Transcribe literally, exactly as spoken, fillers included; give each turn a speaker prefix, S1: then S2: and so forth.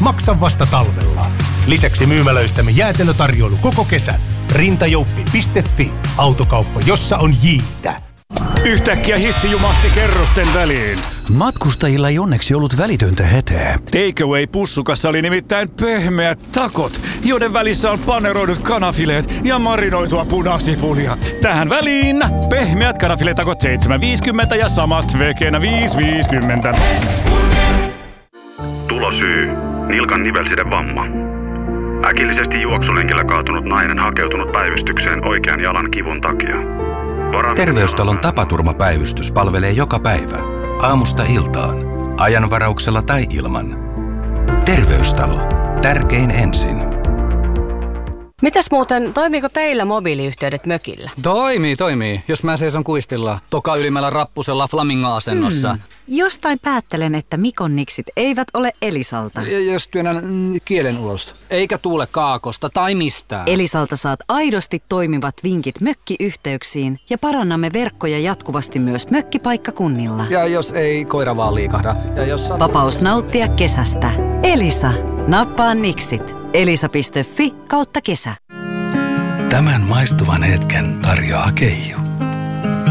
S1: maksa vasta talvella. Lisäksi myymälöissämme jäätelötarjoilu koko kesän. Rintajouppi piste fi, autokauppa, jossa on jiitä.
S2: Yhtäkkiä hissi jumahti kerrosten väliin.
S3: Matkustajilla ei onneksi ollut välitöntä hätää.
S2: Takeaway-pussukassa oli nimittäin pehmeät takot, joiden välissä on paneroidut kanafileet ja marinoitua punasipulia. Tähän väliin pehmeät kanafiletakot seitsemän viisikymmentä ja samat vegenä viisi viisikymmentä.
S4: Tulosyy. Nilkan nivelsiden vamma. Äkillisesti juoksulenkillä kaatunut nainen hakeutunut päivystykseen oikean jalan kivun takia.
S5: Terveystalon tapaturmapäivystys palvelee joka päivä, aamusta iltaan, ajanvarauksella tai ilman. Terveystalo. Tärkein ensin.
S6: Mitäs muuten, toimiiko teillä mobiiliyhteydet mökillä?
S7: Toimii, toimii. Jos mä seison kuistilla toka ylimmällä rappusella flamingo-asennossa.
S8: Hmm. Jostain päättelen, että Mikon niksit eivät ole Elisalta.
S7: Ja jos työnnän kielen ulos. Eikä tuule kaakosta tai mistään.
S8: Elisalta saat aidosti toimivat vinkit mökkiyhteyksiin ja parannamme verkkoja jatkuvasti myös mökkipaikkakunnilla.
S7: Ja jos ei koira vaan liikahda. Ja jos satu...
S8: Vapaus nauttia kesästä. Elisa. Nappaa niksit. Elisa piste fi kautta kesä.
S3: Tämän maistuvan hetken tarjoaa Keijo.